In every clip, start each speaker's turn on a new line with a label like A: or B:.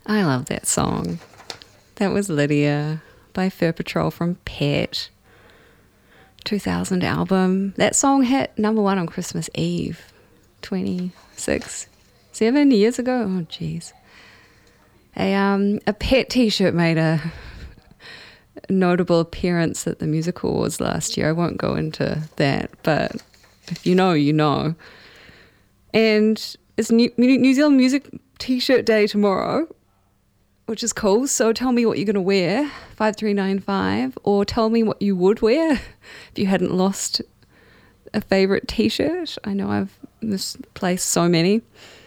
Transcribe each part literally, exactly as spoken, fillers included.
A: I love that song. That was Lydia by Fur Patrol from Pet. two thousand album. That song hit number one on Christmas Eve, twenty-six, seven years ago. Oh, jeez. A, um, a Pet t-shirt made a notable appearance at the Music Awards last year. I won't go into that, but if you know, you know. And it's New, New Zealand Music T-shirt Day tomorrow, which is cool. So tell me what you're going to wear, five three nine five, or tell me what you would wear if you hadn't lost a favourite T-shirt. I know I've misplaced so many.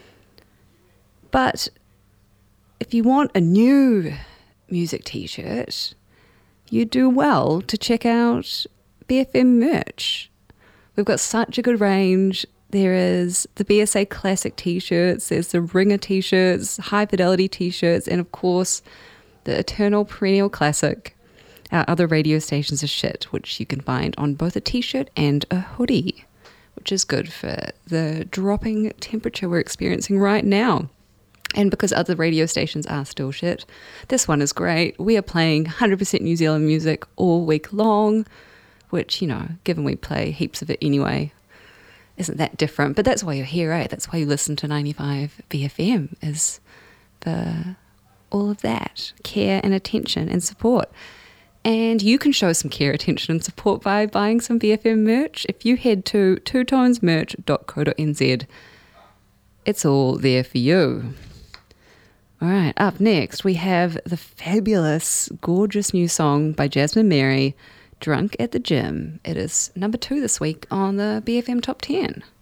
A: But if you want a new music T-shirt, you do well to check out B F M merch. We've got such a good range. There is the B S A Classic T-shirts, there's the Ringer T-shirts, High Fidelity T-shirts, and of course, the Eternal Perennial Classic, our other radio stations of shit, which you can find on both a T-shirt and a hoodie, which is good for the dropping temperature we're experiencing right now. And because other radio stations are still shit, this one is great. We are playing one hundred percent New Zealand music all week long, which, you know, given we play heaps of it anyway, isn't that different. But that's why you're here, right? That's why you listen to ninety-five B F M, is for all of that care and attention and support. And you can show some care, attention and support by buying some B F M merch. If you head to two tones merch dot co dot n z, it's all there for you. All right, up next we have the fabulous, gorgeous new song by Jasmine Mary, Drunk at the Gym. It is number two this week on the B F M Top ten.